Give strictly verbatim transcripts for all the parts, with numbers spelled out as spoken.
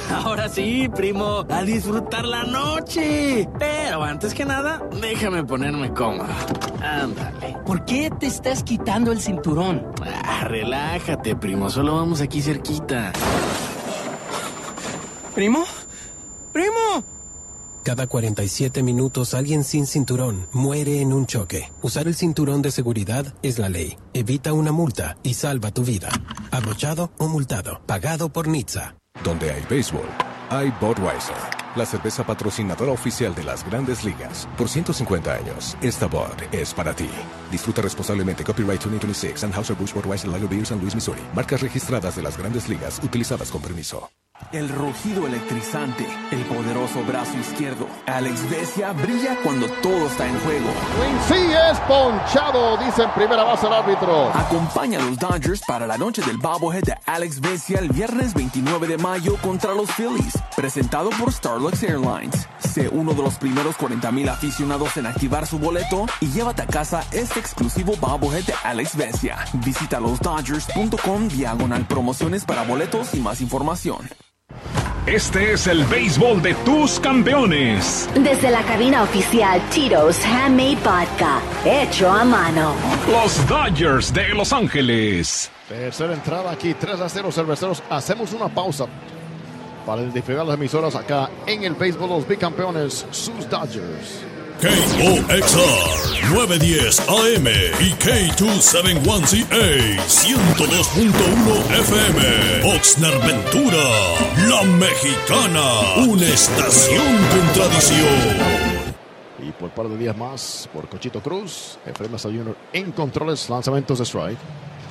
Ahora sí, primo, a disfrutar la noche. Pero antes que nada, déjame ponerme cómodo. Ándale. ¿Por qué te estás quitando el cinturón? Ah, relájate, primo, solo vamos aquí cerquita. ¿Primo? ¡Primo! Cada cuarenta y siete minutos alguien sin cinturón muere en un choque. Usar el cinturón de seguridad es la ley. Evita una multa y salva tu vida. Abrochado o multado. Pagado por Nizza. Donde hay béisbol, hay Budweiser, la cerveza patrocinadora oficial de las Grandes Ligas. Por ciento cincuenta años, esta Bud es para ti. Disfruta responsablemente. Copyright dos mil veintiséis. Anheuser-Busch Budweiser Lager Beer, San Luis, Missouri. Marcas registradas de las Grandes Ligas, utilizadas con permiso. El rugido electrizante, el poderoso brazo izquierdo. Alex Vesia brilla cuando todo está en juego. Sí es ponchado, dice en primera base el árbitro. Acompaña a los Dodgers para la noche del bobblehead de Alex Vesia el viernes veintinueve de mayo contra los Phillies. Presentado por Starlux Airlines. Sé uno de los primeros cuarenta mil aficionados en activar su boleto y llévate a casa este exclusivo bobblehead de Alex Vesia. Visita losdodgers.com diagonal promociones para boletos y más información. Este es el béisbol de tus campeones. Desde la cabina oficial Tito's Handmade Vodka, hecho a mano. Los Dodgers de Los Ángeles. Tercera entrada aquí, tres a cero Cerveceros. Hacemos una pausa para identificar las emisoras acá en el béisbol, los bicampeones, sus Dodgers. K O X R nueve diez A M y K doscientos setenta y uno C A ciento dos punto uno F M. Oxnard Ventura, La Mexicana, una estación con tradición. Y por par de días más, por Cochito Cruz, Efraín Mesa junior en controles, lanzamientos de strike.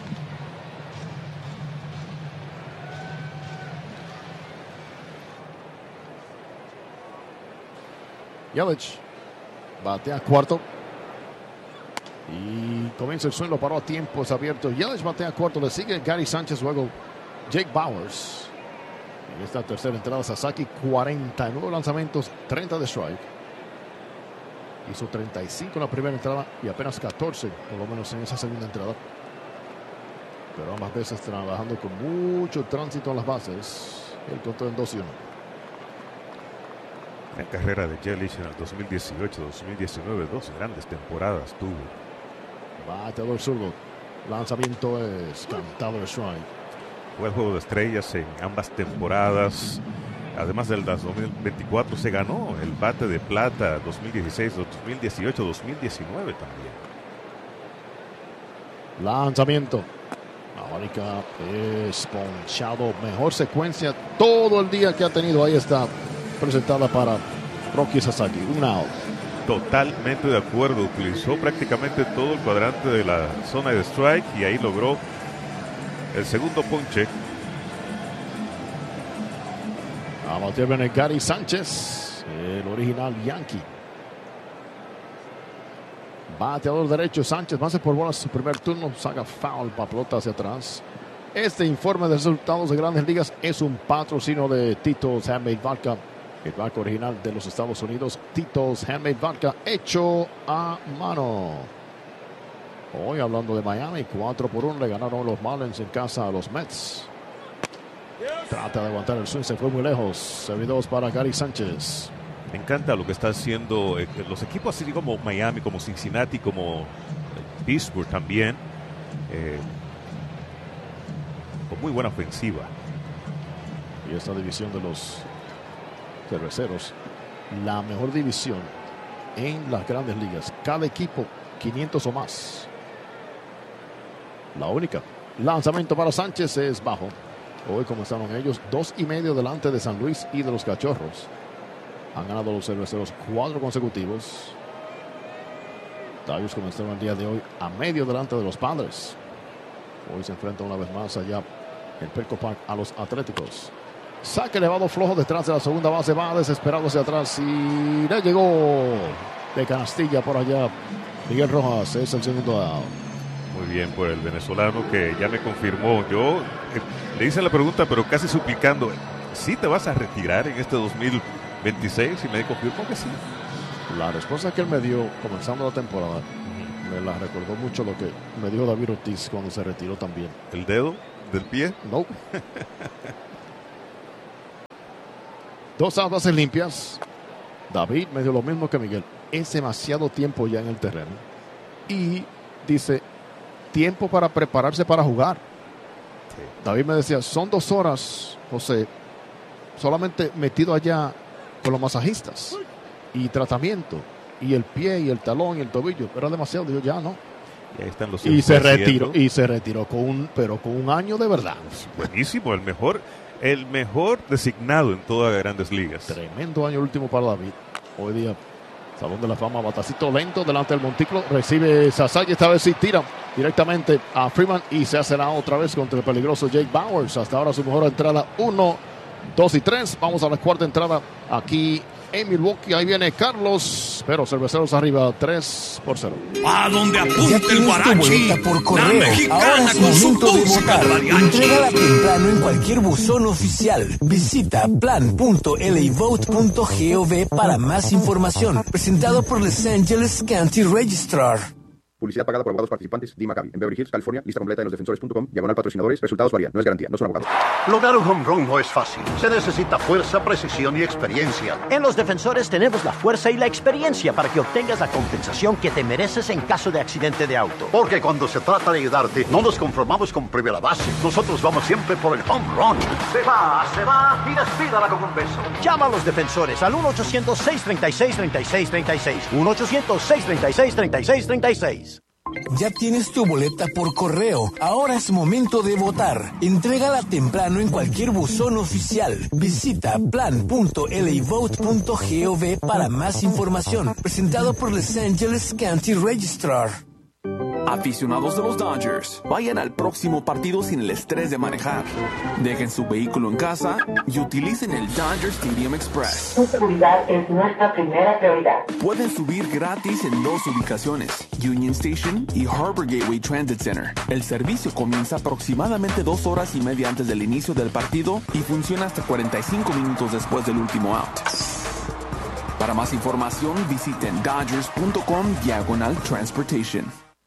Yelich batea cuarto. Y comienza el swing, lo paró a tiempo, es abierto. Yelich batea cuarto, le sigue Gary Sánchez, luego Jake Bauers. En esta tercera entrada, Sasaki, cuarenta y nueve lanzamientos, treinta de strike. Hizo treinta y cinco en la primera entrada y apenas catorce, por lo menos en esa segunda entrada. Pero ambas veces trabajando con mucho tránsito en las bases. El contó en dos y uno. La carrera de Yelich en el dos mil dieciocho dos mil diecinueve, dos grandes temporadas tuvo. Bateador zurdo. Lanzamiento es cantado de strike. Fue el juego de estrellas en ambas temporadas. Además del dos mil veinticuatro se ganó el bate de plata dos mil dieciséis, dos mil dieciocho, dos mil diecinueve también. Lanzamiento. Ahorita es ponchado. Mejor secuencia todo el día que ha tenido. Ahí está. Presentada para Rocky Sasaki, un out. Totalmente de acuerdo, utilizó prácticamente todo el cuadrante de la zona de strike y ahí logró el segundo ponche. A batear viene Gary Sánchez, el original Yankee. Bateador derecho Sánchez, base por bolas su primer turno, saca foul, pa' pelota hacia atrás. Este informe de resultados de Grandes Ligas es un patrocinio de Tito's Handmade Vodka. El vodka original de los Estados Unidos, Tito's Handmade Vodka, hecho a mano. Hoy hablando de Miami, cuatro por uno le ganaron los Marlins en casa a los Mets. Trata de aguantar el swing, se fue muy lejos. Servidos para Gary Sánchez. Me encanta lo que está haciendo eh, los equipos así como Miami, como Cincinnati, como Pittsburgh también. Eh, con muy buena ofensiva. Y esta división de los Cerveceros, la mejor división en las Grandes Ligas. Cada equipo quinientos o más. La única. Lanzamiento para Sánchez es bajo. Hoy comenzaron ellos dos y medio delante de San Luis y de los Cachorros. Han ganado los Cerveceros cuatro consecutivos. Dodgers comenzaron el día de hoy a medio delante de los Padres. Hoy se enfrenta una vez más allá en Petco Park a los Atléticos. Saque elevado flojo detrás de la segunda base. Va desesperado hacia atrás y le llegó de canastilla por allá. Miguel Rojas es el segundo out. Muy bien por el venezolano que ya me confirmó. Yo eh, le hice la pregunta, pero casi suplicando. ¿Sí te vas a retirar en este dos mil veintiséis? Y me confirmó que sí. La respuesta que él me dio comenzando la temporada uh-huh. me la recordó mucho lo que me dijo David Ortiz cuando se retiró también. ¿El dedo del pie? No. Dos bases limpias. David me dio lo mismo que Miguel. Es demasiado tiempo ya en el terreno. Y dice, tiempo para prepararse para jugar. Sí. David me decía, son dos horas, José, solamente metido allá con los masajistas. Y tratamiento. Y el pie y el talón y el tobillo. Era demasiado. Digo, ya no. Y ahí están los y se retiró. Y se retiró con un, pero con un año de verdad. Buenísimo, el mejor, el mejor designado en todas las Grandes Ligas. Tremendo año último para David. Hoy día, Salón de la Fama, batacito lento delante del montículo. Recibe Sasaki, esta vez sí tira directamente a Freeman y se hace la otra vez contra el peligroso Jake Bauers. Hasta ahora su mejor entrada, uno, dos y tres. Vamos a la cuarta entrada aquí en Milwaukee. Ahí viene Carlos, pero Cerveceros arriba tres por cero. A donde apunte el Guarachi, por correo. La Mexicana Ahora es con su momento de música votar. de mariachi. Entrégala temprano en cualquier buzón oficial. Visita plan punto l a vote punto gov para más información. Presentado por Los Angeles County Registrar. Publicidad pagada por abogados participantes. D. Maccabi. En Beverly Hills, California. Lista completa en los defensores punto com. Diagonal patrocinadores. Resultados varían. No es garantía. No son abogados. Lograr un home run no es fácil. Se necesita fuerza, precisión y experiencia. En Los Defensores tenemos la fuerza y la experiencia para que obtengas la compensación que te mereces en caso de accidente de auto. Porque cuando se trata de ayudarte, no nos conformamos con primera base. Nosotros vamos siempre por el home run. Se va, se va y despídala con un beso. Llama a Los Defensores al uno ochocientos, seis treinta y seis, treinta y seis treinta y seis. uno ochocientos, seis treinta y seis, treinta y seis treinta y seis. Ya tienes tu boleta por correo. Ahora es momento de votar. Entrégala temprano en cualquier buzón oficial. Visita plan punto l a vote punto gov para más información. Presentado por Los Angeles County Registrar. Aficionados de los Dodgers, vayan al próximo partido sin el estrés de manejar. Dejen su vehículo en casa y utilicen el Dodger Stadium Express. Tu seguridad es nuestra primera prioridad. Pueden subir gratis en dos ubicaciones, Union Station y Harbor Gateway Transit Center. El servicio comienza aproximadamente dos horas y media antes del inicio del partido y funciona hasta cuarenta y cinco minutos después del último out. Para más información, visiten dodgers punto com diagonal transportation.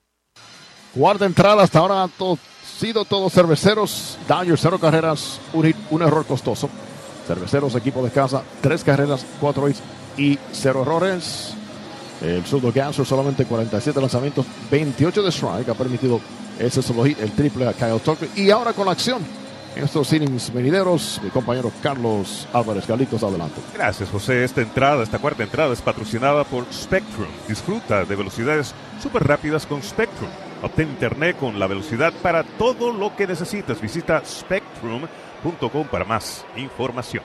Cuarta entrada, hasta ahora han to- sido todos Cerveceros. Dodgers, cero carreras, un hit, un error costoso. Cerveceros, equipo de casa, tres carreras, cuatro hits y cero errores. El zurdo Gasser solamente cuarenta y siete lanzamientos, veintiocho de strike. Ha permitido ese solo hit, el triple a Kyle Tucker. Y ahora con la acción en estos innings venideros, mi compañero Carlos Álvarez. Carlitos, adelante. Gracias, José. Esta entrada, esta cuarta entrada es patrocinada por Spectrum. Disfruta de velocidades súper rápidas con Spectrum. Obtén internet con la velocidad para todo lo que necesitas. Visita spectrum punto com para más información.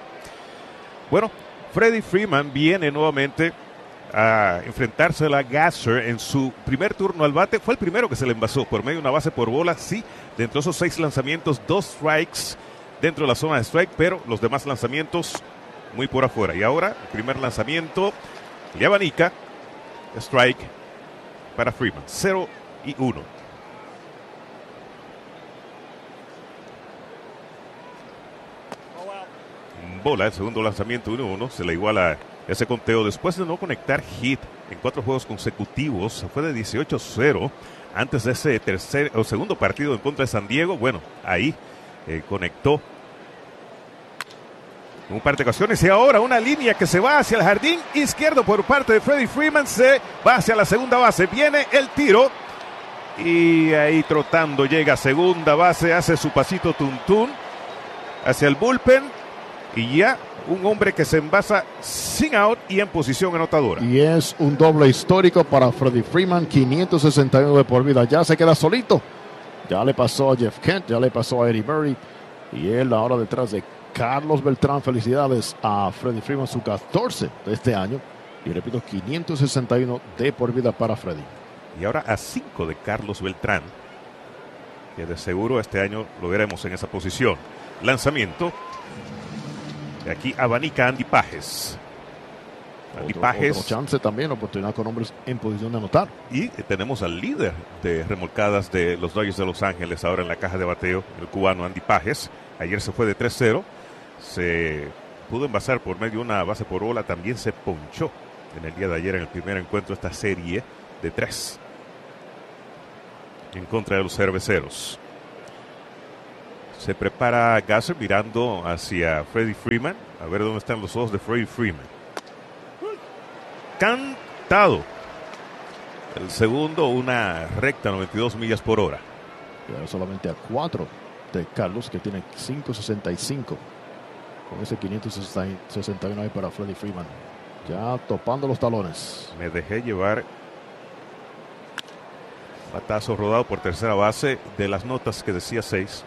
Bueno, Freddie Freeman viene nuevamente a enfrentarse a la Gasser en su primer turno al bate. Fue el primero que se le envasó por medio de una base por bola. Sí, dentro de esos seis lanzamientos, dos strikes dentro de la zona de strike, pero los demás lanzamientos muy por afuera. Y ahora, el primer lanzamiento, le abanica, strike para Freeman, cero y uno. Bola, el segundo lanzamiento, uno uno, se le iguala ese conteo después de no conectar hit en cuatro juegos consecutivos. Se fue de dieciocho cero antes de ese tercer o segundo partido en contra de San Diego. Bueno, ahí eh, conectó en un par de ocasiones. Y ahora una línea que se va hacia el jardín izquierdo por parte de Freddie Freeman. Se va hacia la segunda base. Viene el tiro. Y ahí trotando llega a segunda base. Hace su pasito tuntún hacia el bullpen. Y ya un hombre que se envasa sin out y en posición anotadora. Y es un doble histórico para Freddie Freeman, quinientos sesenta y uno de por vida. Ya se queda solito. Ya le pasó a Jeff Kent, ya le pasó a Eddie Murray. Y él ahora detrás de Carlos Beltrán. Felicidades a Freddie Freeman, su catorce de este año. Y repito, quinientos sesenta y uno de por vida para Freddie. Y ahora a cinco de Carlos Beltrán, que de seguro este año lo veremos en esa posición. Lanzamiento. De aquí abanica Andy Pages. Andy Otro, Pages. otro chance también, oportunidad con hombres en posición de anotar. Y tenemos al líder de remolcadas de los Dodgers de Los Ángeles ahora en la caja de bateo, el cubano Andy Pages. Ayer se fue de tres cero. Se pudo envasar por medio de una base por bola. También se ponchó en el día de ayer en el primer encuentro de esta serie de tres en contra de los Cerveceros. Se prepara Gasser mirando hacia Freddie Freeman. A ver dónde están los ojos de Freddie Freeman. Cantado. El segundo, una recta noventa y dos millas por hora. Quedaron solamente a cuatro de Carlos, que tiene cinco sesenta y cinco. Con ese quinientos sesenta y uno ahí para Freddie Freeman. Ya topando los talones. Me dejé llevar. Batazo rodado por tercera base. De las notas que decía seis.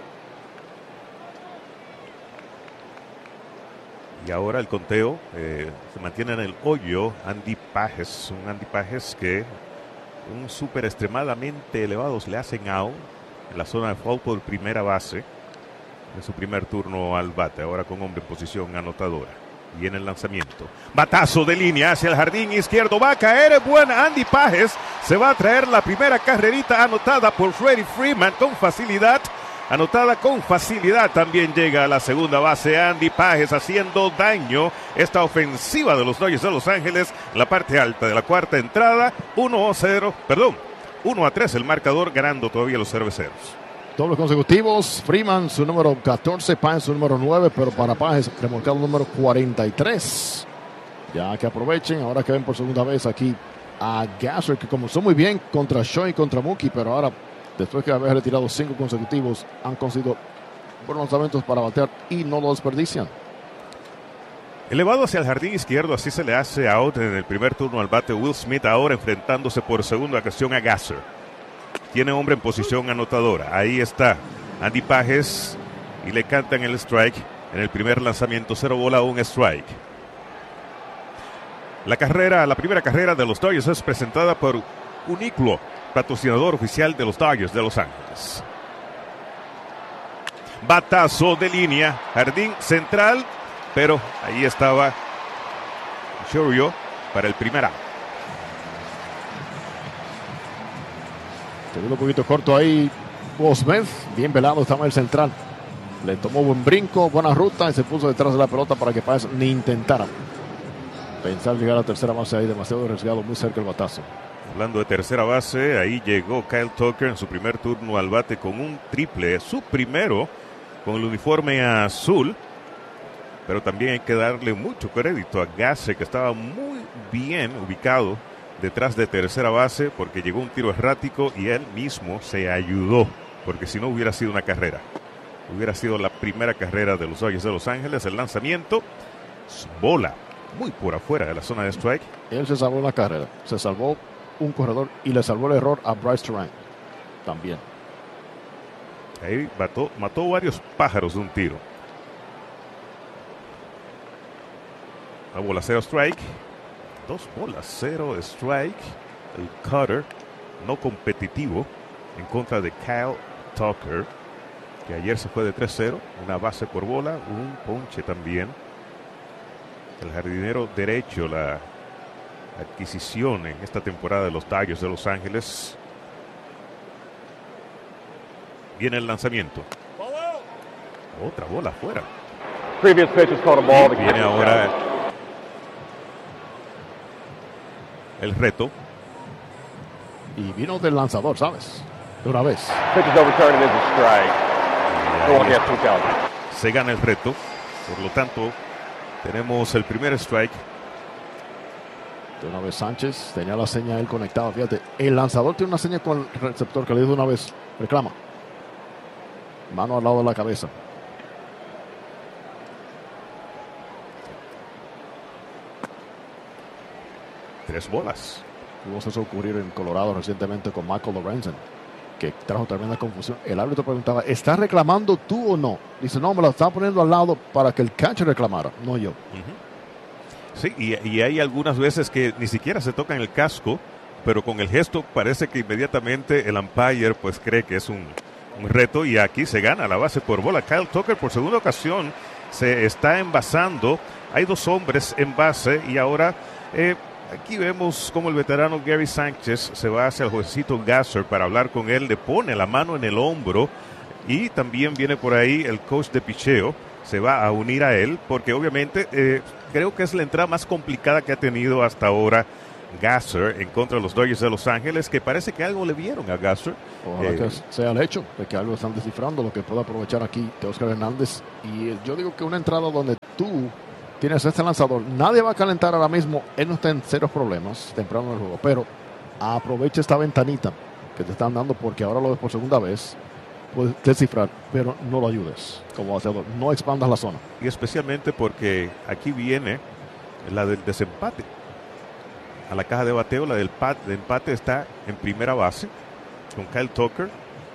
Y ahora el conteo eh, se mantiene en el hoyo. Andy Pages, un Andy Pages que un súper extremadamente elevados le hacen out en la zona de foul por primera base en su primer turno al bate. Ahora con hombre en posición anotadora. Y en el lanzamiento. Batazo de línea hacia el jardín izquierdo. Va a caer, es buena. Andy Pages se va a traer la primera carrerita anotada por Freddie Freeman con facilidad. Anotada con facilidad, también llega a la segunda base Andy Pages haciendo daño esta ofensiva de los Dodgers de Los Ángeles, la parte alta de la cuarta entrada, uno a cero, perdón, uno a tres el marcador, ganando todavía los cerveceros. Dobles consecutivos, Freeman su número catorce, Pages su número nueve, pero para Pages remolcado número cuarenta y tres. Ya que aprovechen, ahora que ven por segunda vez aquí a Gasser, que comenzó muy bien contra Shaw y contra Mookie, pero ahora después de haber retirado cinco consecutivos, han conseguido buenos lanzamientos para batear y no lo desperdician. Elevado hacia el jardín izquierdo, así se le hace out en el primer turno al bate Will Smith, ahora enfrentándose por segunda ocasión a Gasser. Tiene hombre en posición anotadora. Ahí está Andy Pages y le cantan el strike en el primer lanzamiento, cero bola, un strike. La carrera, la primera carrera de los Dodgers es presentada por Uniqlo, patrocinador oficial de los Dodgers de Los Ángeles. Batazo de línea, jardín central, pero ahí estaba Chourio para el primer out. Segundo un poquito corto ahí, Will Smith, bien velado, estaba en el central. Le tomó buen brinco, buena ruta y se puso detrás de la pelota para que Páez ni intentara pensar llegar a la tercera base ahí, demasiado arriesgado, muy cerca el batazo. Hablando de tercera base, ahí llegó Kyle Tucker en su primer turno al bate con un triple, su primero con el uniforme azul, pero también hay que darle mucho crédito a Gasser, que estaba muy bien ubicado detrás de tercera base porque llegó un tiro errático y él mismo se ayudó, porque si no hubiera sido una carrera, hubiera sido la primera carrera de los Dodgers de Los Ángeles. El lanzamiento, bola muy por afuera de la zona de strike. Él se salvó una carrera, se salvó un corredor y le salvó el error a Bryce Terang también. Ahí mató, mató varios pájaros de un tiro. La bola cero strike. Dos bolas cero strike. El cutter no competitivo en contra de Kyle Tucker, que ayer se fue de tres cero. Una base por bola, un ponche también. El jardinero derecho, la adquisición en esta temporada de los Dodgers de Los Ángeles. Viene el lanzamiento. Otra bola afuera. Viene ahora el reto. Y vino del lanzador, ¿sabes? De una vez. Se gana el reto. Por lo tanto, tenemos el primer strike. De una vez Sánchez tenía la seña él conectada. Fíjate, el lanzador tiene una seña con el receptor que le dijo de una vez. Reclama. Mano al lado de la cabeza. Tres bolas. Vimos eso ocurrir en Colorado recientemente con Michael Lorenzen, que trajo tremenda confusión. El árbitro preguntaba, ¿estás reclamando tú o no? Dice, no, me lo estaba poniendo al lado para que el catcher reclamara, no yo. Uh-huh. Sí, y, y hay algunas veces que ni siquiera se tocan el casco, pero con el gesto parece que inmediatamente el umpire pues cree que es un, un reto, y aquí se gana la base por bola. Kyle Tucker por segunda ocasión se está envasando. Hay dos hombres en base y ahora eh, aquí vemos como el veterano Gary Sánchez se va hacia el juecito Gasser para hablar con él, le pone la mano en el hombro, y también viene por ahí el coach de picheo, se va a unir a él porque obviamente eh, creo que es la entrada más complicada que ha tenido hasta ahora Gasser en contra de los Dodgers de Los Ángeles, que parece que algo le vieron a Gasser. Ojalá Eh, que sea el hecho de que algo están descifrando, lo que pueda aprovechar aquí Teóscar Hernández. Y eh, yo digo que una entrada donde tú tienes este lanzador, nadie va a calentar ahora mismo, él no está en serios problemas temprano en el juego, pero aprovecha esta ventanita que te están dando porque ahora lo ves por segunda vez, puedes descifrar, pero no lo ayudes como bateador, no expandas la zona. y especialmente porque aquí viene la del desempate. A la caja de bateo, la del pat, de empate está en primera base con Kyle Tucker.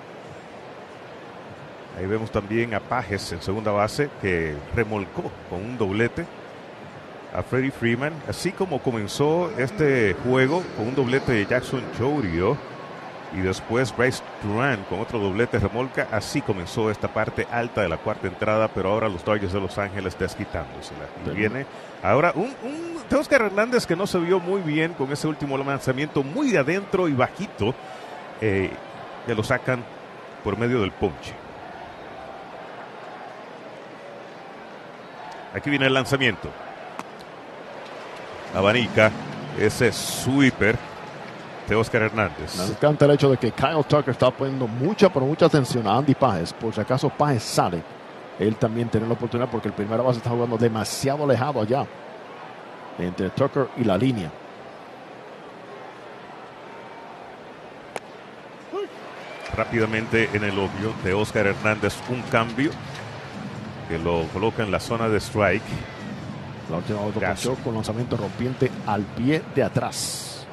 Ahí vemos también a Pages en segunda base, que remolcó con un doblete a Freddie Freeman, así como comenzó este juego con un doblete de Jackson Chourio y después Bryce Duran con otro doblete remolca. Así comenzó esta parte alta de la cuarta entrada, pero ahora los Dodgers de Los Ángeles desquitándosela. Y viene ahora un, un Teóscar Hernández que no se vio muy bien con ese último lanzamiento, muy de adentro y bajito, eh, que lo sacan por medio del ponche. Aquí viene el lanzamiento. Abanica ese sweeper de Teóscar Hernández. Me encanta el hecho de que Kyle Tucker está poniendo mucha, pero mucha atención a Andy Pages. Por si acaso Pages sale, él también tiene la oportunidad porque el primera base está jugando demasiado alejado allá entre Tucker y la línea. Rápidamente en el obvio de Teóscar Hernández, un cambio que lo coloca en la zona de strike. La última vez lo pasó con lanzamiento rompiente al pie de atrás.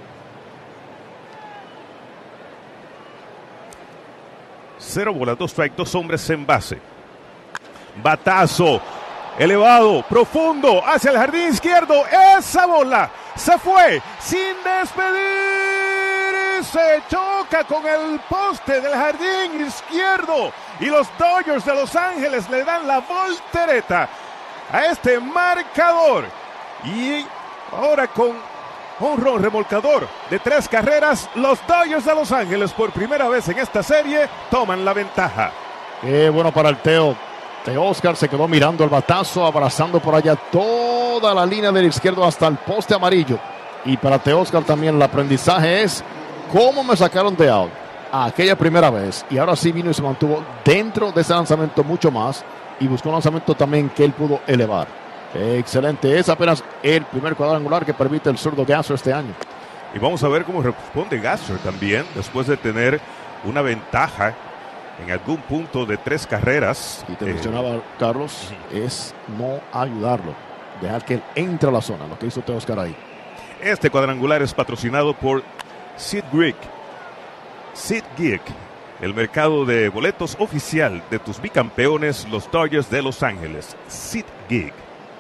Cero bolas, dos strike, dos hombres en base. Batazo elevado, profundo, hacia el jardín izquierdo. Esa bola se fue sin despedir y se choca con el poste del jardín izquierdo. Y los Dodgers de Los Ángeles le dan la voltereta a este marcador. Y ahora con un ron remolcador de tres carreras, los Dodgers de Los Ángeles por primera vez en esta serie toman la ventaja. Qué bueno para el Teo. Teóscar se quedó mirando el batazo, abrazando por allá toda la línea del izquierdo hasta el poste amarillo. Y para Teóscar también el aprendizaje es cómo me sacaron de out aquella primera vez. Y ahora sí vino y se mantuvo dentro de ese lanzamiento mucho más. Y buscó un lanzamiento también que él pudo elevar. Excelente. Es apenas el primer cuadrangular que permite el zurdo Gasser este año. Y vamos a ver cómo responde Gasser también después de tener una ventaja en algún punto de tres carreras. Y te eh, mencionaba, Carlos, es no ayudarlo. Dejar que él entre a la zona, lo que hizo Teóscar ahí. Este cuadrangular es patrocinado por Sid Geek. Sid Geek, el mercado de boletos oficial de tus bicampeones, los Dodgers de Los Ángeles. Sid Geek.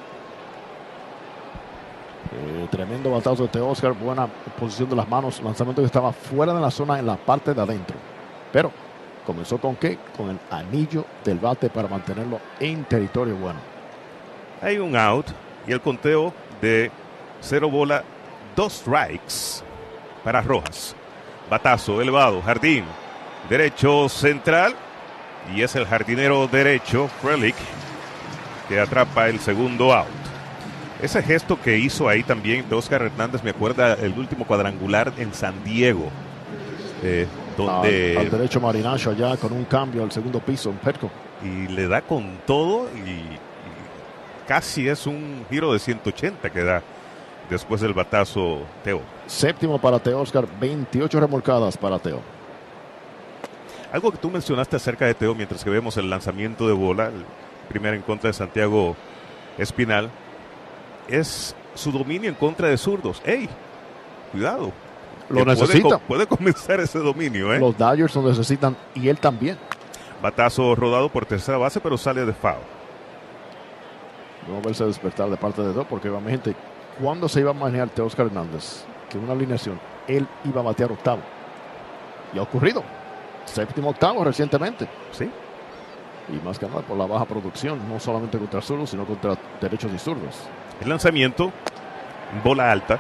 Eh, tremendo batazo de Teóscar, buena posición de las manos, lanzamiento que estaba fuera de la zona en la parte de adentro. Pero comenzó con qué? Con el anillo del bate para mantenerlo en territorio bueno. Hay un out y el conteo de cero bola, dos strikes para Rojas. Batazo elevado, jardín derecho central, y es el jardinero derecho, Frelick, que atrapa el segundo out. Ese gesto que hizo ahí también Teóscar Hernández me acuerda el último cuadrangular en San Diego, eh, donde al, al derecho Marinacho allá con un cambio al segundo piso en Petco. Y le da con todo y, y casi es un giro de ciento ochenta que da después del batazo Teo. Séptimo para Teóscar, veintiocho remolcadas para Teo. Algo que tú mencionaste acerca de Teo mientras que vemos el lanzamiento de bola, el primer en contra de Santiago Espinal, es su dominio en contra de zurdos. ¡Ey! Cuidado. Lo que necesita. Puede, puede comenzar ese dominio, ¿eh? Los Dodgers lo necesitan y él también. Batazo rodado por tercera base, pero sale de foul. Vamos a verse despertar de parte de dos, porque obviamente, ¿cuándo se iba a manejar Teóscar Hernández? Que en una alineación él iba a batear octavo. Y ha ocurrido. Séptimo octavo recientemente. Sí. Y más que nada por la baja producción, no solamente contra zurdos, sino contra derechos y zurdos. El lanzamiento, bola alta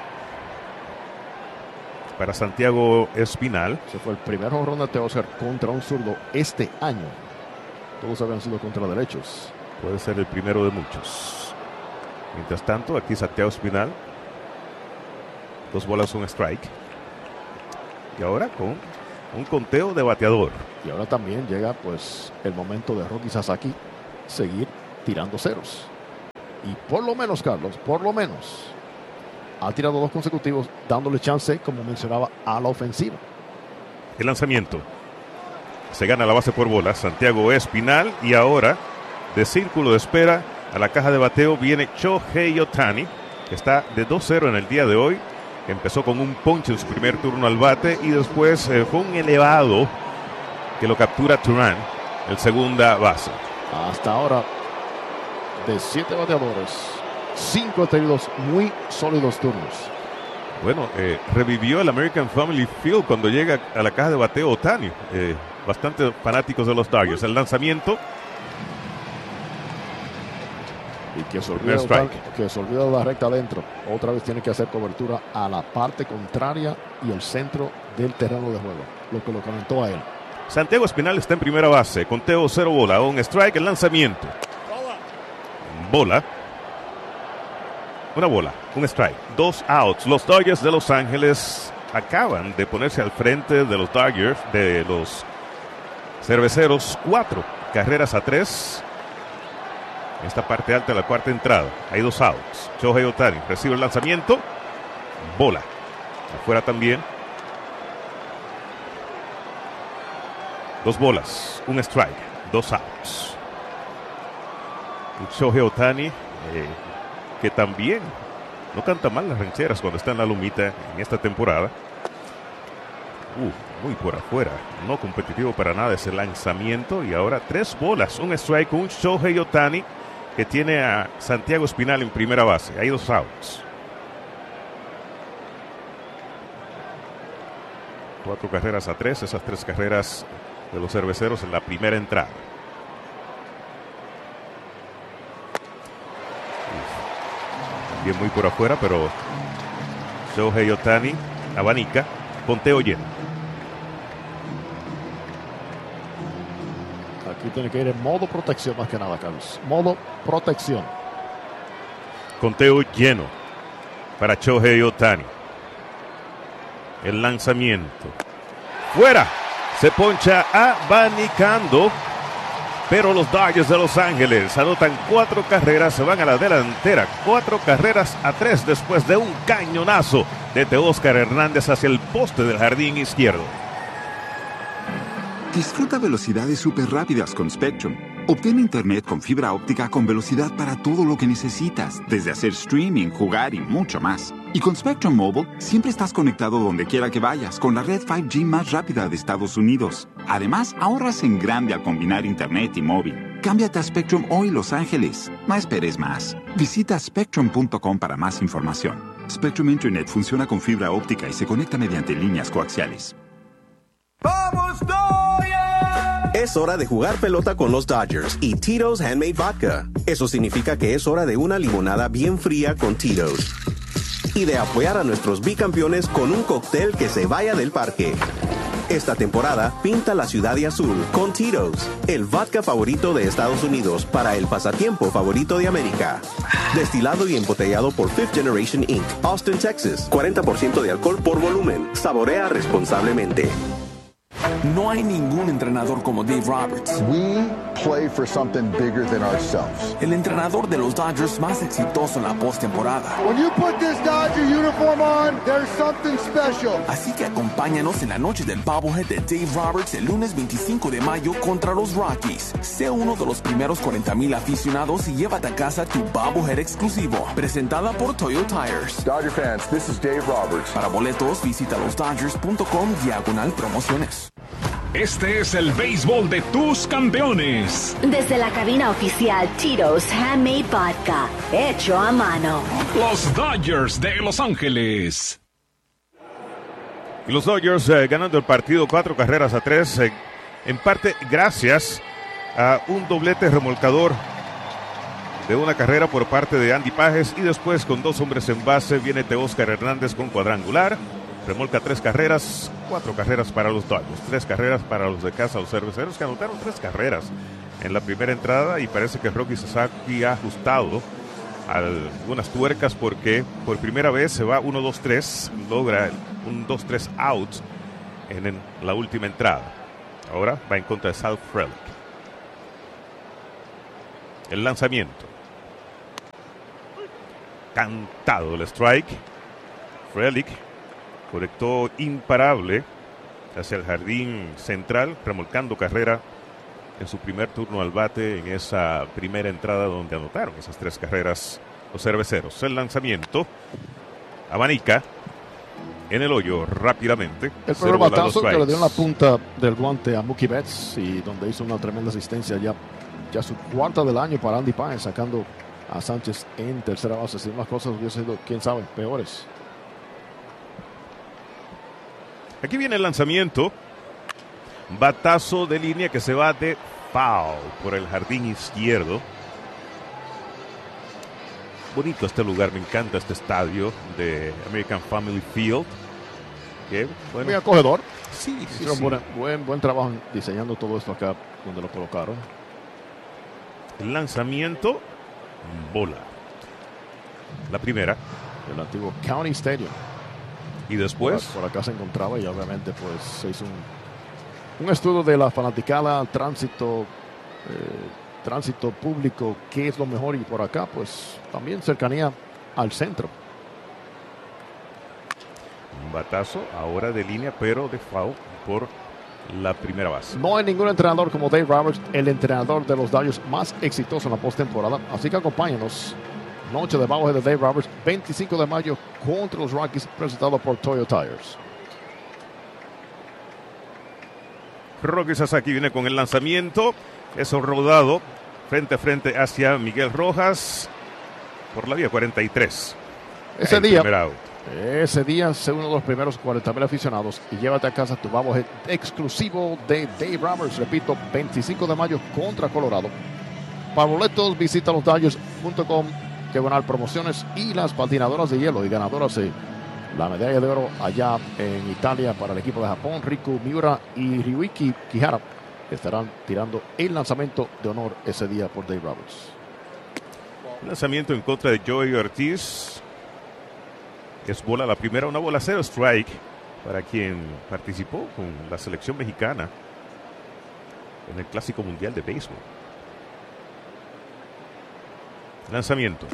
para Santiago Espinal. Ese fue el primer jonrón de Teóscar contra un zurdo este año. Todos habían sido contra derechos. Puede ser el primero de muchos. Mientras tanto, aquí Santiago Espinal Dos bolas, un strike. Y ahora con un conteo de bateador. Y ahora también llega pues el momento de Roki Sasaki seguir tirando ceros. Y por lo menos, Carlos, por lo menos ha tirado dos consecutivos, dándole chance, como mencionaba, a la ofensiva. El lanzamiento. Se gana la base por bola. Santiago Espinal. Y ahora, de círculo de espera a la caja de bateo, viene Shohei Ohtani, que está de dos cero en el día de hoy. Empezó con un ponche en su primer turno al bate. Y después eh, fue un elevado que lo captura Turan, el segunda base. Hasta ahora, de siete bateadores, cinco ha tenido muy sólidos turnos. Bueno, eh, revivió el American Family Field cuando llega a la caja de bateo Ohtani. Eh, bastante fanáticos de los Dodgers. El lanzamiento. Y que se, olvida de, que se olvida de la recta adentro. Otra vez tiene que hacer cobertura a la parte contraria y el centro del terreno de juego. Lo que lo comentó a él. Santiago Espinal está en primera base. Conteo cero bola. Un strike. El lanzamiento. Bola. Una bola. Un strike. Dos outs. Los Dodgers de Los Ángeles acaban de ponerse al frente de los Dodgers, de los Cerveceros. Cuatro carreras a tres. En esta parte alta de la cuarta entrada. Hay dos outs. Shohei Ohtani recibe el lanzamiento. Bola. Afuera también. Dos bolas. Un strike. Dos outs. Shohei Ohtani, eh, que también no canta mal las rancheras cuando está en la lomita en esta temporada. Uh, muy por afuera. No competitivo para nada ese lanzamiento. Y ahora tres bolas. Un strike. Un Shohei Ohtani que tiene a Santiago Espinal en primera base. Hay dos outs. Cuatro carreras a tres. Esas tres carreras de los Cerveceros en la primera entrada. Bien muy por afuera, pero Shohei Ohtani abanica. Conteo lleno. Aquí tiene que ir en modo protección más que nada, Carlos. Modo protección. Conteo lleno para Shohei Ohtani. El lanzamiento. Fuera. Se poncha abanicando. Pero los Dodgers de Los Ángeles anotan cuatro carreras. Se van a la delantera. Cuatro carreras a tres después de un cañonazo de Teóscar Hernández hacia el poste del jardín izquierdo. Disfruta velocidades súper rápidas con Spectrum. Obtén internet con fibra óptica con velocidad para todo lo que necesitas, desde hacer streaming, jugar y mucho más. Y con Spectrum Mobile, siempre estás conectado donde quiera que vayas con la red cinco G más rápida de Estados Unidos. Además, ahorras en grande al combinar internet y móvil. Cámbiate a Spectrum hoy, Los Ángeles. No esperes más. Visita spectrum punto com para más información. Spectrum Internet funciona con fibra óptica y se conecta mediante líneas coaxiales. ¡Vamos, Dodgers! Es hora de jugar pelota con los Dodgers y Tito's Handmade Vodka. Eso significa que es hora de una limonada bien fría con Tito's. Y de apoyar a nuestros bicampeones con un cóctel que se vaya del parque. Esta temporada, pinta la ciudad de azul con Tito's, el vodka favorito de Estados Unidos para el pasatiempo favorito de América. Destilado y embotellado por Fifth Generation incorporated, Austin, Texas. cuarenta por ciento de alcohol por volumen. Saborea responsablemente. No hay ningún entrenador como Dave Roberts. We play for something bigger than ourselves. El entrenador de los Dodgers más exitoso en la postemporada. When you put this Dodger uniform on, there's something special. Así que acompáñanos en la noche del bobblehead de Dave Roberts el lunes veinticinco de mayo contra los Rockies. Sé uno de los primeros cuarenta mil aficionados y llévate a casa tu bobblehead exclusivo. Presentada por Toyo Tires. Dodger fans, this is Dave Roberts. Para boletos, visita los dodgers punto com diagonal promociones. Este es el béisbol de tus campeones. Desde la cabina oficial Tito's Handmade Vodka, hecho a mano. Los Dodgers de Los Ángeles. Y los Dodgers eh, ganando el partido cuatro carreras a tres, eh, en parte gracias a un doblete remolcador de una carrera por parte de Andy Pages, y después con dos hombres en base viene Teóscar Hernández con cuadrangular. Remolca tres carreras, cuatro carreras para los Dodgers, tres carreras para los de casa, los Cerveceros, que anotaron tres carreras en la primera entrada, y parece que Roki Sasaki ha ajustado algunas tuercas porque por primera vez se va uno dos tres, logra un dos tres out en, en la última entrada. Ahora va en contra de Sal Frelick. El lanzamiento. Cantado el strike. Frelick conectó imparable hacia el jardín central, remolcando carrera en su primer turno al bate en esa primera entrada donde anotaron esas tres carreras los cerveceros. El lanzamiento abanica en el hoyo rápidamente. El primer batazo que le dio en la punta del guante a Mookie Betts y donde hizo una tremenda asistencia, ya, ya su cuarta del año para Andy Páez, sacando a Sánchez en tercera base. Si unas cosas hubiese sido, quién sabe, peores. Aquí viene el lanzamiento. Batazo de línea que se va de foul por el jardín izquierdo. Bonito este lugar, me encanta este estadio de American Family Field. Que, bueno, muy acogedor. Sí, sí, sí. sí. Buen, buen, buen trabajo diseñando todo esto acá donde lo colocaron. El lanzamiento, bola. La primera. El antiguo County Stadium. Y después. Por, por acá se encontraba y obviamente pues se hizo un, un estudio de la fanaticada, tránsito, eh, tránsito público, qué es lo mejor, y por acá pues también cercanía al centro. Un batazo ahora de línea, pero de foul por la primera base. No hay ningún entrenador como Dave Roberts, el entrenador de los Dodgers más exitoso en la postemporada. Así que acompáñenos. Noche de bajo de Dave Roberts, veinticinco de mayo contra los Rockies, presentado por Toyo Tires. Rocky Sasaki viene con el lanzamiento. Eso rodado frente a frente hacia Miguel Rojas por la vía cuarenta y tres. Ese día, ese día se uno de los primeros cuarenta mil aficionados y llévate a casa tu bobblehead exclusivo de Dave Roberts. Repito, veinticinco de mayo contra Colorado. Para boletos visita los dodgers punto com, diagonal promociones, y las patinadoras de hielo y ganadoras de la medalla de oro allá en Italia para el equipo de Japón, Riku Miura y Ryuichi Kihara, estarán tirando el lanzamiento de honor ese día por Dave Roberts. Lanzamiento en contra de Joey Ortiz. Es bola la primera, una bola cero strike para quien participó con la selección mexicana en el Clásico Mundial de Béisbol. Lanzamiento.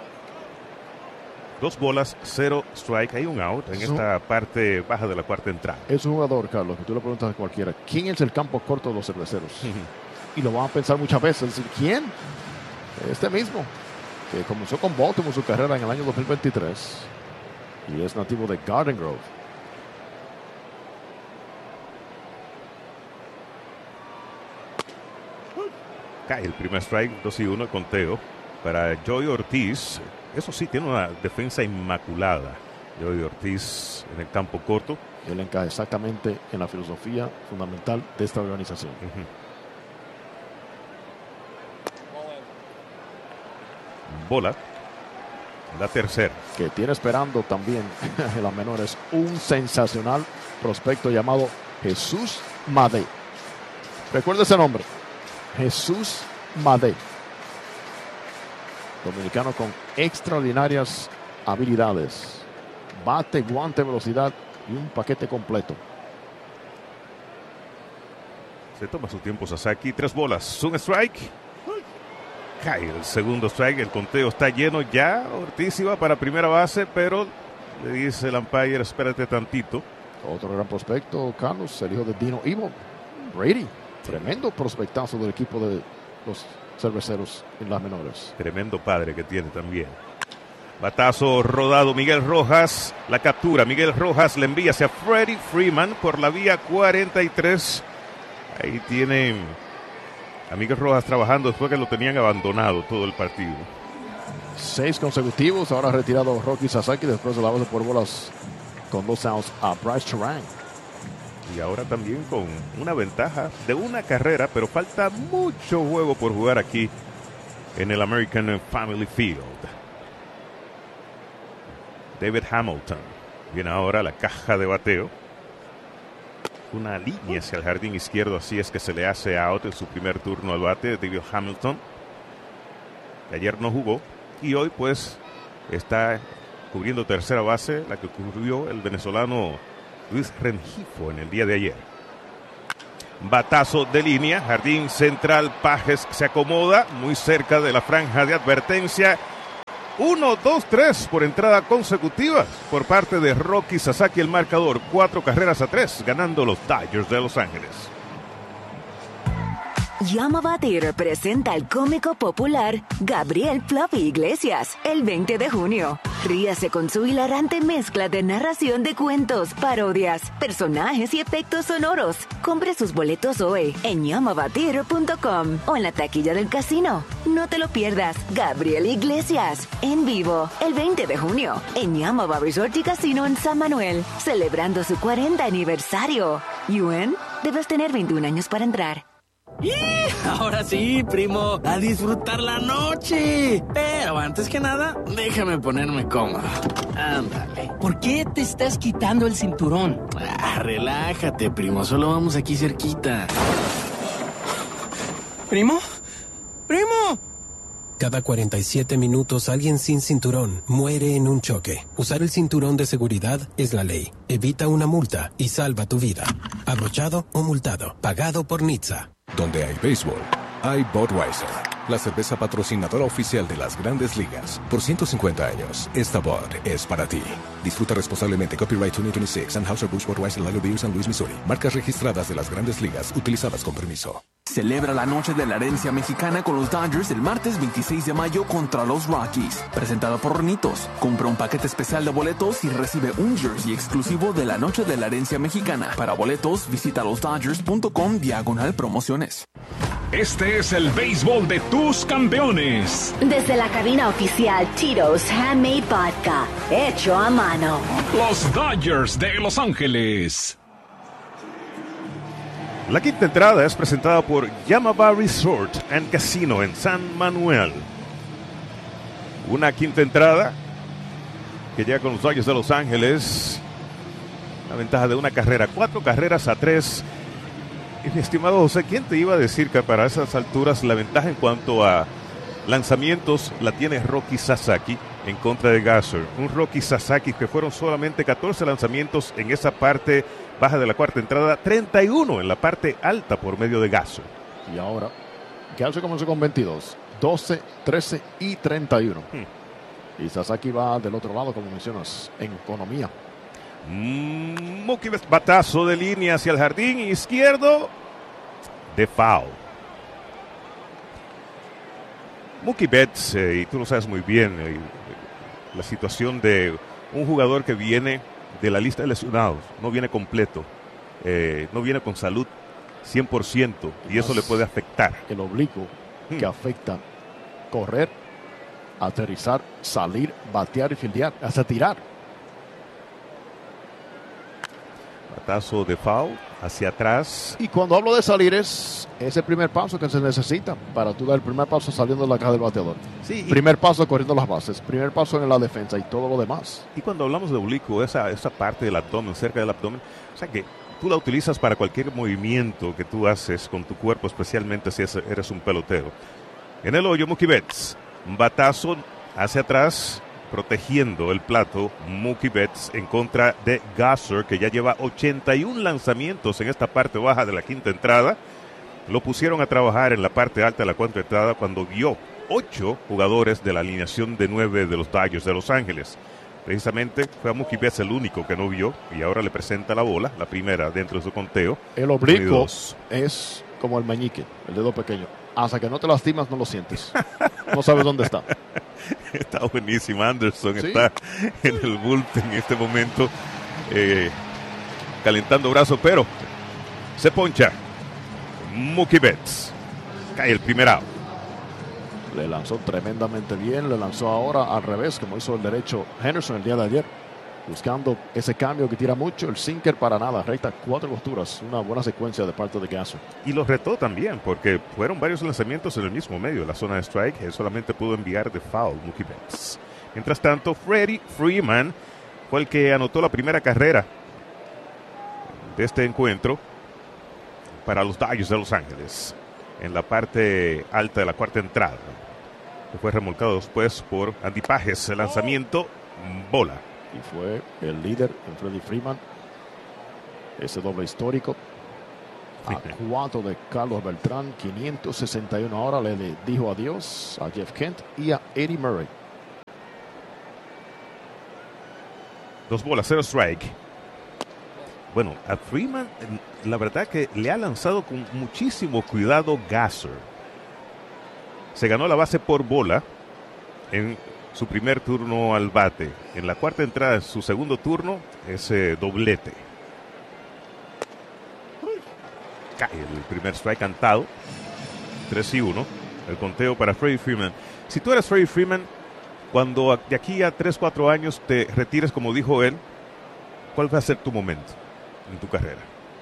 Dos bolas, cero strike. Hay un out en esta parte baja de la cuarta entrada. Es un jugador, Carlos, que tú le preguntas a cualquiera, ¿quién es el campo corto de los cerveceros? Y lo van a pensar muchas veces. Decir, ¿quién? Este mismo, que comenzó con Baltimore su carrera en el año dos mil veintitrés y es nativo de Garden Grove. Cae el primer strike, dos y uno el conteo para Joey Ortiz. Eso sí, tiene una defensa inmaculada. Joey Ortiz en el campo corto. Él encaja exactamente en la filosofía fundamental de esta organización. Uh-huh. Bola. La tercera. Que tiene esperando también en las menores un sensacional prospecto llamado Jesús Madey. Recuerda ese nombre. Jesús Madey. Dominicano con extraordinarias habilidades. Bate, guante, velocidad y un paquete completo. Se toma su tiempo Sasaki. Tres bolas. Un strike. Cae el segundo strike. El conteo está lleno ya. Ortiz iba para primera base, pero le dice el umpire, espérate tantito. Otro gran prospecto, Carlos, el hijo de Dino Ivo Brady. Tremendo prospectazo del equipo de los cerveceros en las menores. Tremendo padre que tiene también. Batazo rodado, Miguel Rojas. La captura, Miguel Rojas le envía hacia Freddie Freeman por la vía cuarenta y tres. Ahí tienen a Miguel Rojas trabajando después que lo tenían abandonado todo el partido. Seis consecutivos, ahora retirado Rocky Sasaki después de la base por bolas con dos outs a Bryce Terang. Y ahora también con una ventaja de una carrera, pero falta mucho juego por jugar aquí en el American Family Field. David Hamilton viene ahora a la caja de bateo. Una línea hacia el jardín izquierdo, así es que se le hace out en su primer turno al bate. David Hamilton, que ayer no jugó Y hoy pues está cubriendo tercera base, la que cubrió el venezolano Luis Rengifo en el día de ayer. Batazo de línea, jardín central, Pages se acomoda muy cerca de la franja de advertencia. Uno, dos, tres por entrada consecutiva por parte de Rocky Sasaki, el marcador, cuatro carreras a tres, ganando los Dodgers de Los Ángeles. Llama a Batir presenta al cómico popular Gabriel Fluffy Iglesias el veinte de junio. Ríase con su hilarante mezcla de narración de cuentos, parodias, personajes y efectos sonoros. Compre sus boletos hoy en llama batir punto com o en la taquilla del casino. No te lo pierdas. Gabriel Iglesias en vivo el veinte de junio en Llama Resort y Casino en San Manuel, celebrando su cuarenta aniversario. Yuen, debes tener veintiún años para entrar. ¡Y! Ahora sí, primo, a disfrutar la noche. Pero antes que nada, déjame ponerme cómodo. Ándale. ¿Por qué te estás quitando el cinturón? Ah, relájate, primo, solo vamos aquí cerquita. ¿Primo? ¡Primo! Cada cuarenta y siete minutos alguien sin cinturón muere en un choque. Usar el cinturón de seguridad es la ley. Evita una multa y salva tu vida. Abrochado o multado. Pagado por Nitsa. Donde hay béisbol, hay Budweiser, la cerveza patrocinadora oficial de las Grandes Ligas. Por ciento cincuenta años, esta Bud es para ti. Disfruta responsablemente. Copyright veinte veintiséis, Anheuser-Busch Budweiser Lager Beer, San Luis, Missouri. Marcas registradas de las Grandes Ligas, utilizadas con permiso. Celebra la noche de la herencia mexicana con los Dodgers el martes veintiséis de mayo contra los Rockies. Presentado por Hornitos. Compra un paquete especial de boletos y recibe un jersey exclusivo de la noche de la herencia mexicana. Para boletos, visita los dodgers punto com diagonal promociones. Este es el béisbol de tus campeones. Desde la cabina oficial Tito's Handmade Vodka, hecho a mano. Los Dodgers de Los Ángeles. La quinta entrada es presentada por Yamava Resort and Casino en San Manuel. Una quinta entrada que llega con los Dodgers de Los Ángeles. Una ventaja de una carrera, cuatro carreras a tres. Y mi estimado José, ¿quién te iba a decir que para esas alturas la ventaja en cuanto a lanzamientos la tiene Rocky Sasaki en contra de Gasser? Un Rocky Sasaki que fueron solamente catorce lanzamientos en esa parte baja de la cuarta entrada, treinta y uno en la parte alta por medio de Gasser. Y ahora, Gasser comenzó con veintidós, doce, trece y treinta y uno. Hmm. Y Sasaki va del otro lado, como mencionas, en economía. Mm, Mookie Betts, batazo de línea hacia el jardín izquierdo de foul. Mookie Betts, eh, y tú lo sabes muy bien, eh, la situación de un jugador que viene de la lista de lesionados, no viene completo, eh, no viene con salud cien por ciento y eso le puede afectar. El oblicuo hmm. que afecta correr, aterrizar, salir, batear y fildear, hasta tirar. Batazo de foul hacia atrás. Y cuando hablo de salir es ese primer paso que se necesita para tú dar el primer paso saliendo de la caja del bateador. Sí, primer paso corriendo las bases, primer paso en la defensa y todo lo demás. Y cuando hablamos de oblicuo, esa, esa parte del abdomen, cerca del abdomen, o sea que tú la utilizas para cualquier movimiento que tú haces con tu cuerpo, especialmente si eres un pelotero. En el hoyo, Mookie Betts, un batazo hacia atrás, protegiendo el plato, Mookie Betts en contra de Gasser, que ya lleva ochenta y uno lanzamientos en esta parte baja de la quinta entrada. Lo pusieron a trabajar en la parte alta de la cuarta entrada cuando vio ocho jugadores de la alineación de nueve de los Dodgers de Los Ángeles. Precisamente fue a Mookie Betts el único que no vio y ahora le presenta la bola, la primera dentro de su conteo. El oblicuo es como el meñique, el dedo pequeño. Hasta que no te lastimas no lo sientes. No sabes dónde está. Está buenísimo. Anderson ¿Sí? está en el bullpen en este momento, eh, calentando brazo, pero se poncha. Mookie Betts cae el primer out. Le lanzó tremendamente bien, le lanzó ahora al revés, como hizo el derecho Henderson el día de ayer, buscando ese cambio que tira mucho, el sinker para nada, recta cuatro costuras, una buena secuencia de parte de Gasser. Y lo retó también, porque fueron varios lanzamientos en el mismo medio de la zona de strike, él solamente pudo enviar de foul Mookie Betts. Mientras tanto, Freddie Freeman fue el que anotó la primera carrera de este encuentro para los Dodgers de Los Ángeles, en la parte alta de la cuarta entrada. que fue remolcado después por Andy Pages. El lanzamiento, bola. Y fue el líder en Freddie Freeman. Ese doble histórico. A cuatro de Carlos Beltrán, quinientos sesenta y uno ahora le dijo adiós a Jeff Kent y a Eddie Murray. Dos bolas, cero strike. Bueno, a Freeman, la verdad que le ha lanzado con muchísimo cuidado Gasser. Se ganó la base por bola en su primer turno al bate. En la cuarta entrada de su segundo turno, ese doblete. Cae el primer strike cantado. tres y uno. El conteo para Freddie Freeman. Si tú eres Freddie Freeman, cuando de aquí a tres, cuatro años te retires, como dijo él, ¿cuál va a ser tu momento en tu carrera?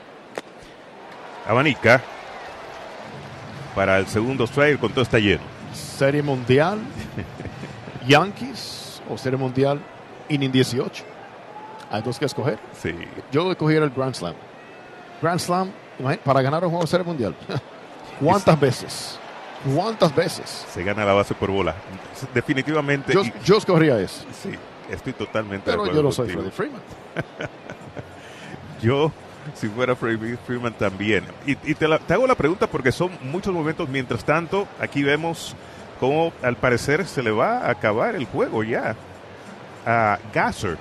Abanica para el segundo strike. El conteo está lleno. Serie Mundial, Yankees o Serie Mundial inning dieciocho. Hay dos que escoger. Sí. Yo escogiera el Grand Slam. Grand Slam para ganar un juego de Serie Mundial. ¿Cuántas veces? ¿Cuántas veces? Se gana la base por bola. Definitivamente. Yo, y, yo escogería eso. Sí, estoy totalmente Pero de acuerdo yo no soy contigo. Freddie Freeman. Yo, si fuera Freddie Freeman también. Y, y te, la, te hago la pregunta porque son muchos momentos. Mientras tanto, aquí vemos cómo al parecer se le va a acabar el juego ya a Gasser.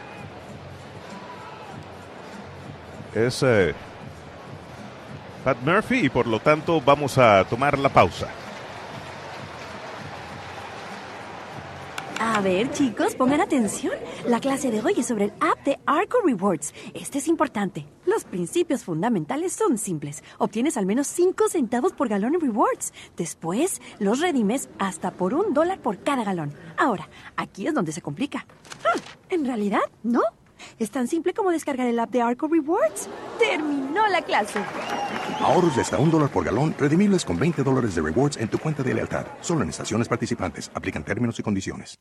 Es eh, Pat Murphy y por lo tanto vamos a tomar la pausa. A ver, chicos, pongan atención. La clase de hoy es sobre el app de Arco Rewards. Este es importante. Los principios fundamentales son simples. Obtienes al menos cinco centavos por galón en rewards. Después, los redimes hasta por un dólar por cada galón. Ahora, aquí es donde se complica. Ah, en realidad, no. Es tan simple como descargar el app de Arco Rewards. ¡Terminó la clase! Ahorros de hasta un dólar por galón, redimibles con veinte dólares de rewards en tu cuenta de lealtad. Solo en estaciones participantes. Aplican términos y condiciones.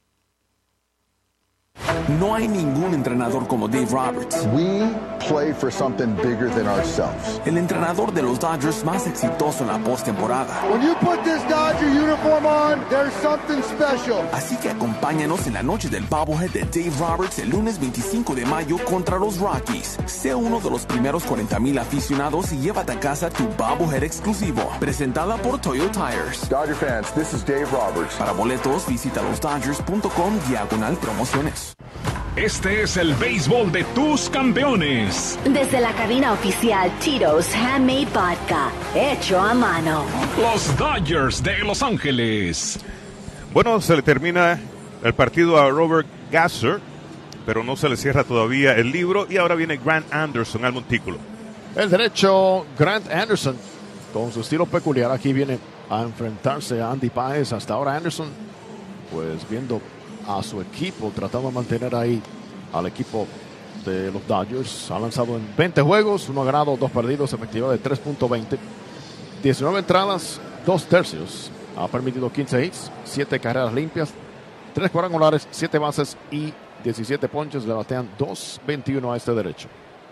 No hay ningún entrenador como Dave Roberts. We play for something bigger than ourselves. El entrenador de los Dodgers más exitoso en la postemporada. When you put this Dodger uniform on, there's something special. Así que acompáñanos en la noche del bobblehead de Dave Roberts el lunes veinticinco de mayo contra los Rockies. Sé uno de los primeros cuarenta mil aficionados y llévate a casa tu bobblehead exclusivo. Presentada por Toyo Tires. Dodger fans, this is Dave Roberts. Para boletos, visita los dodgers punto com diagonal promociones. Este es el béisbol de tus campeones. Desde la cabina oficial Tito's Handmade Vodka, hecho a mano. Los Dodgers de Los Ángeles. Bueno, se le termina el partido a Robert Gasser, pero no se le cierra todavía el libro y ahora viene Grant Anderson al montículo. El derecho Grant Anderson, con su estilo peculiar, aquí viene a enfrentarse a Andy Páez. Hasta ahora Anderson, pues viendo a su equipo, tratando de mantener ahí al equipo de los Dodgers. Ha lanzado en veinte juegos, uno ganado, dos perdidos, efectividad de tres punto veinte, diecinueve entradas, dos tercios. Ha permitido quince hits, siete carreras limpias, tres cuadrangulares, siete bases y diecisiete ponches. Le batean dos veintiuno a este derecho.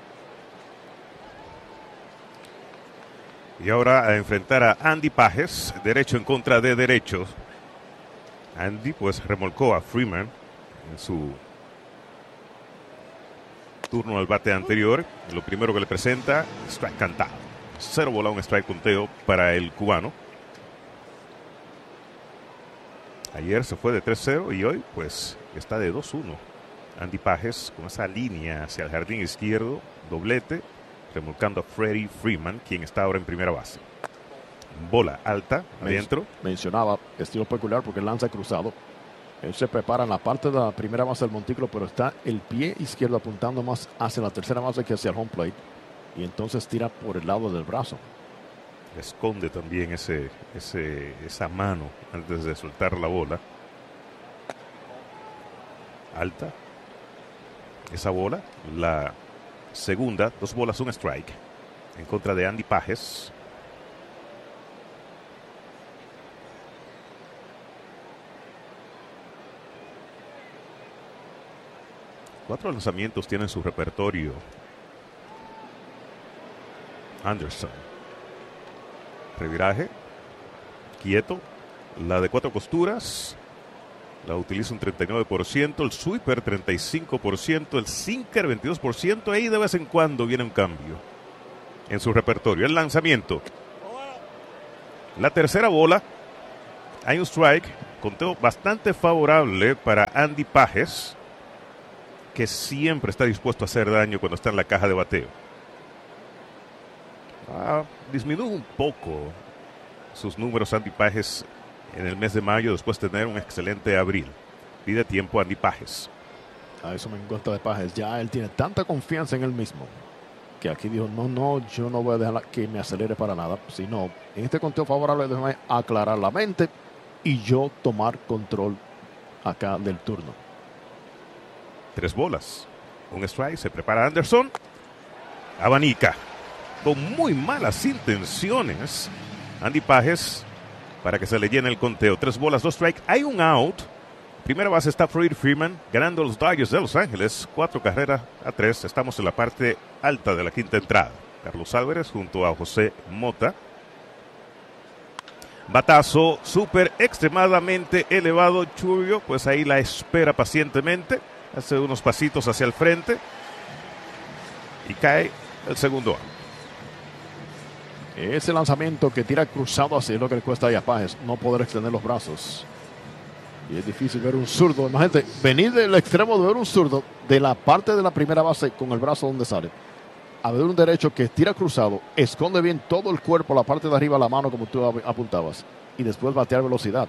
Y ahora a enfrentar a Andy Pages, derecho en contra de derechos. Andy pues remolcó a Freeman en su turno al bate anterior. Lo primero que le presenta, strike cantado. Cero bola, un strike conteo para el cubano. Ayer se fue de tres cero y hoy pues está de dos uno. Andy Pages con esa línea hacia el jardín izquierdo, doblete, remolcando a Freddie Freeman, quien está ahora en primera base. Bola alta, adentro. Mencionaba estilo peculiar porque lanza cruzado. Él se prepara en la parte de la primera base del montículo, pero está el pie izquierdo apuntando más hacia la tercera base que hacia el home plate. Y entonces tira por el lado del brazo. Esconde también ese, ese, esa mano antes de soltar la bola. Alta. Esa bola, la segunda, dos bolas, un strike. En contra de Andy Pages. Cuatro lanzamientos tiene en su repertorio Anderson. Reviraje. Quieto. La de cuatro costuras la utiliza un treinta y nueve por ciento, el sweeper treinta y cinco por ciento, el sinker veintidós por ciento, ahí de vez en cuando viene un cambio en su repertorio. El lanzamiento. La tercera bola, hay un strike, conteo bastante favorable para Andy Pages, que siempre está dispuesto a hacer daño cuando está en la caja de bateo. Ah, disminuyó un poco sus números Andy Pages en el mes de mayo después de tener un excelente abril. Pide tiempo a Andy Pages. A eso me gusta de Pages. Ya él tiene tanta confianza en él mismo que aquí dijo, no, no, yo no voy a dejar que me acelere para nada, sino en este conteo favorable déjame aclarar la mente y yo tomar control acá del turno. Tres bolas, un strike, se prepara Anderson, abanica con muy malas intenciones Andy Pages para que se le llene el conteo. Tres bolas, dos strikes, hay un out. Primera base está Freddie Freeman, ganando los Dodgers de Los Ángeles, cuatro carreras a tres. Estamos en la parte alta de la quinta entrada. Carlos Álvarez junto a José Mota. Batazo súper extremadamente elevado. Churrio, pues ahí la espera pacientemente. Hace unos pasitos hacia el frente. Y cae el segundo out. Ese lanzamiento que tira cruzado así es lo que le cuesta a Pages, no poder extender los brazos. Y es difícil ver un zurdo. Imagínate, venir del extremo de ver un zurdo de la parte de la primera base con el brazo donde sale, a ver un derecho que tira cruzado, esconde bien todo el cuerpo, la parte de arriba, la mano como tú apuntabas, y después batear velocidad.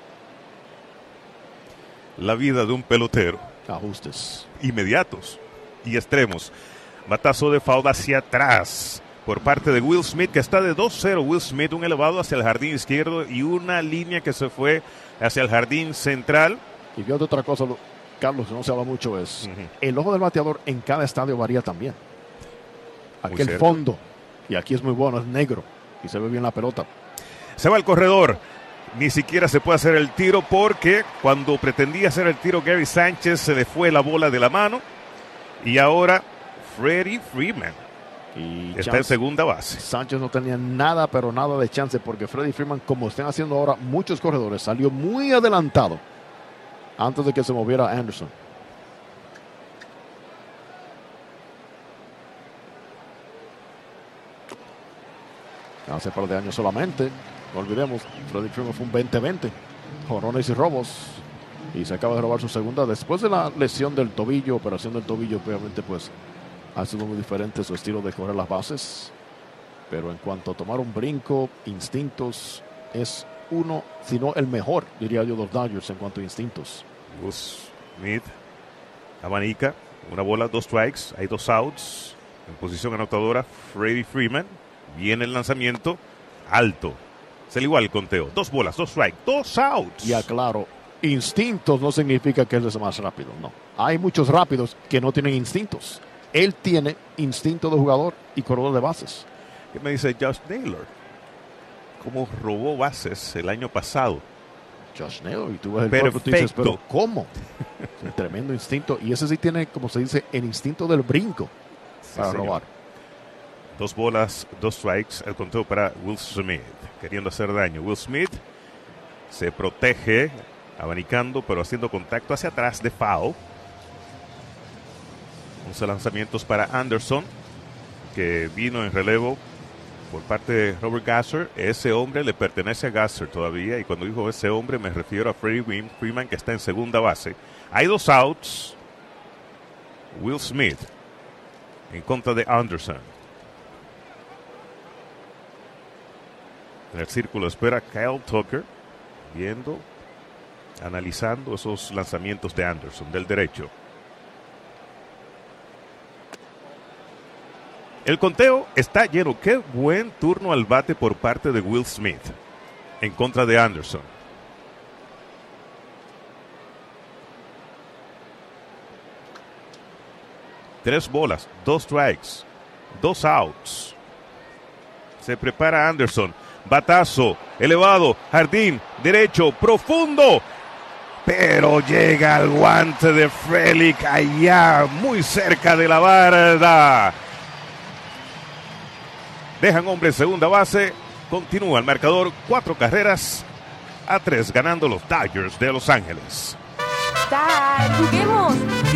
La vida de un pelotero. Ajustes. Inmediatos y extremos. Batazo de foul hacia atrás por parte de Will Smith, que está de dos cero. Will Smith, un elevado hacia el jardín izquierdo y una línea que se fue hacia el jardín central. Y fíjate otra cosa, Carlos, que no se habla mucho, es uh-huh. el ojo del bateador en cada estadio varía también. Aquel fondo, y aquí es muy bueno, es negro, y se ve bien la pelota. Se va el corredor, ni siquiera se puede hacer el tiro porque cuando pretendía hacer el tiro Gary Sánchez se le fue la bola de la mano, y ahora Freddie Freeman y está chance, en segunda base. Sánchez no tenía nada, pero nada de chance, porque Freddie Freeman, como están haciendo ahora muchos corredores, salió muy adelantado antes de que se moviera Anderson. Hace par de años solamente, no olvidemos, Freddie Freeman fue un veinte veinte, jonrones y robos, y se acaba de robar su segunda después de la lesión del tobillo, operación del tobillo, obviamente pues ha sido muy diferente su estilo de correr las bases, pero en cuanto a tomar un brinco, instintos, es uno, si no el mejor, diría yo, los Dodgers en cuanto a instintos. Gus Smith abanica, una bola, dos strikes, hay dos outs, en posición anotadora Freddie Freeman, viene el lanzamiento, alto, se le igual el conteo, dos bolas, dos strikes, dos outs. Y aclaro, instintos no significa que él es más rápido, no. Hay muchos rápidos que no tienen instintos. Él tiene instinto de jugador y corredor de bases. ¿Qué me dice Josh Naylor? ¿Cómo robó bases el año pasado? Josh Naylor, y tú ves el cuerpo, tú dices, pero ¿cómo? Un tremendo instinto. Y ese sí tiene, como se dice, el instinto del brinco para sí, robar. Dos bolas, dos strikes, el conteo para Will Smith, queriendo hacer daño. Will Smith se protege, abanicando, pero haciendo contacto hacia atrás de foul. once lanzamientos para Anderson, que vino en relevo por parte de Robert Gasser. Ese hombre le pertenece a Gasser todavía, y cuando digo ese hombre me refiero a Freddie Freeman, que está en segunda base. Hay dos outs. Will Smith en contra de Anderson. En el círculo espera Kyle Tucker, viendo, analizando esos lanzamientos de Anderson del derecho. El conteo está lleno. Qué buen turno al bate por parte de Will Smith en contra de Anderson. Tres bolas, dos strikes, dos outs. Se prepara Anderson. Batazo, elevado, jardín, derecho, profundo. Pero llega al guante de Frelick allá, muy cerca de la barda. Dejan hombre en segunda base. Continúa el marcador. Cuatro carreras a tres ganando los Dodgers de Los Ángeles. Dad, juguemos.